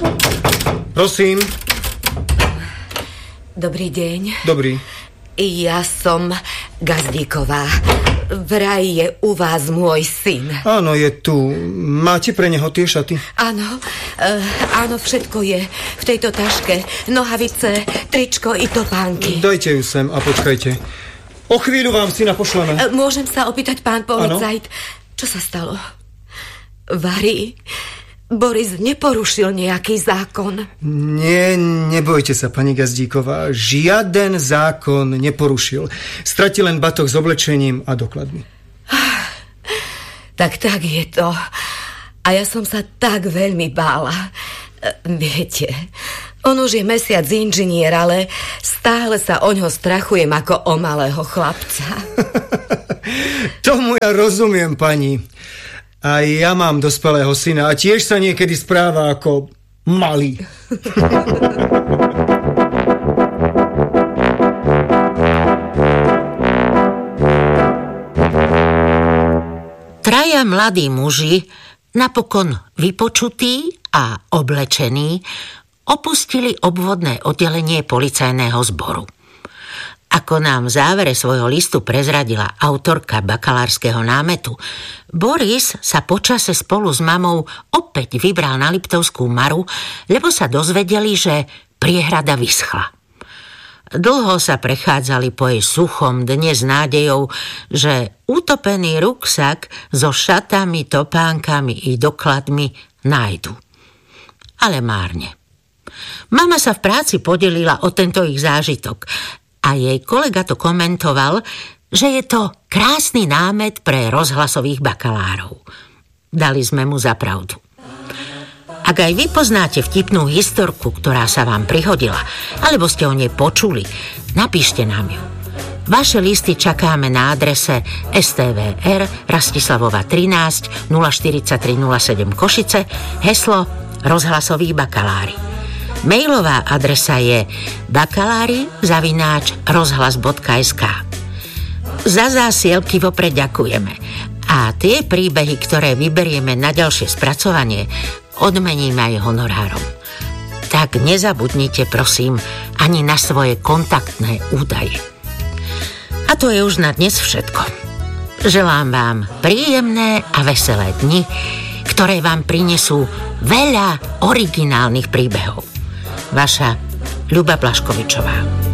Prosím. Dobrý deň. Dobrý. Ja som Gazdíková. Vraj je u vás môj syn. Áno, je tu. Máte pre neho tie šaty? Áno, všetko je v tejto taške. Nohavice, tričko i topánky. Dajte ju sem a počkajte. O chvíľu vám syna pošleme. Môžem sa opýtať, pán policajt, čo sa stalo? Vary, Boris neporušil nejaký zákon? Nie, nebojte sa, pani Gazdíková. Žiaden zákon neporušil. Stratil len batoh s oblečením a dokladmi. Tak je to. A ja som sa tak veľmi bála. Viete, on už je mesiac inžinier, ale stále sa o ňo strachujem ako o malého chlapca. Tomu ja rozumiem, pani. A ja mám dospelého syna a tiež sa niekedy správa ako malý. Traja mladí muži, napokon vypočutí a oblečení, opustili obvodné oddelenie policajného zboru. Ako nám v závere svojho listu prezradila autorka bakalárskeho námetu, Boris sa počase spolu s mamou opäť vybral na Liptovskú Maru, lebo sa dozvedeli, že priehrada vyschla. Dlho sa prechádzali po jej suchom dne s nádejou, že utopený ruksak so šatami, topánkami i dokladmi nájdu. Ale márne. Mama sa v práci podelila o tento ich zážitok a jej kolega to komentoval, že je to krásny námet pre rozhlasových bakalárov. Dali sme mu za pravdu. Ak aj vy poznáte vtipnú historku, ktorá sa vám prihodila, alebo ste o nej počuli, napíšte nám ju. Vaše listy čakáme na adrese STVR Rastislavova 13 043 07 Košice, heslo Rozhlasoví bakalári. Mailová adresa je bakalári@rozhlas.sk. Za zásielky vopred ďakujeme. A tie príbehy, ktoré vyberieme na ďalšie spracovanie, odmeníme aj honorárom. Tak nezabudnite, prosím, ani na svoje kontaktné údaje. A to je už na dnes všetko. Želám vám príjemné a veselé dni, ktoré vám prinesú veľa originálnych príbehov. Vaša Ľuba Blaškovičová.